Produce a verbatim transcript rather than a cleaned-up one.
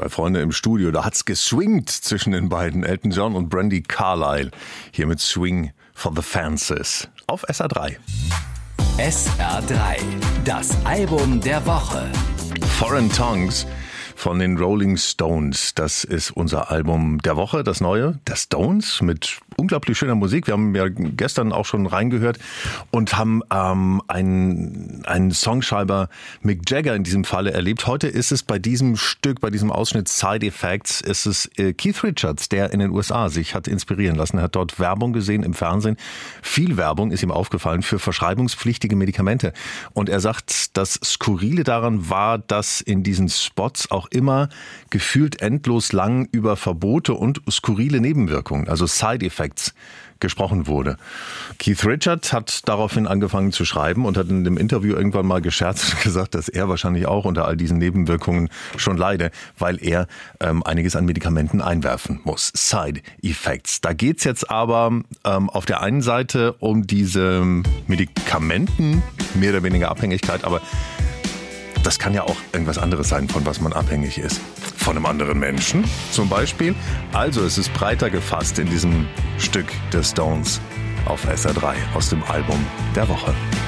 Zwei Freunde im Studio, da hat's geswingt zwischen den beiden, Elton John und Brandi Carlile. Hier mit Swing for the Fences auf S R drei. S R drei, das Album der Woche. Foreign Tongues von den Rolling Stones. Das ist unser Album der Woche, das neue der Stones mit unglaublich schöner Musik. Wir haben ja gestern auch schon reingehört und haben ähm, einen, einen Songschreiber Mick Jagger in diesem Falle erlebt. Heute ist es bei diesem Stück, bei diesem Ausschnitt Side Effects, ist es äh, Keith Richards, der in den U S A sich hat inspirieren lassen. Er hat dort Werbung gesehen im Fernsehen. Viel Werbung ist ihm aufgefallen für verschreibungspflichtige Medikamente. Und er sagt, das Skurrile daran war, dass in diesen Spots auch immer gefühlt endlos lang über Verbote und skurrile Nebenwirkungen, also Side Effects, gesprochen wurde. Keith Richards hat daraufhin angefangen zu schreiben und hat in dem Interview irgendwann mal gescherzt und gesagt, dass er wahrscheinlich auch unter all diesen Nebenwirkungen schon leide, weil er ähm, einiges an Medikamenten einwerfen muss. Side Effects. Da geht's jetzt aber ähm, auf der einen Seite um diese Medikamenten, mehr oder weniger Abhängigkeit, aber das kann ja auch irgendwas anderes sein, von was man abhängig ist. Von einem anderen Menschen zum Beispiel. Also es ist breiter gefasst in diesem Stück der Stones auf S R drei aus dem Album der Woche.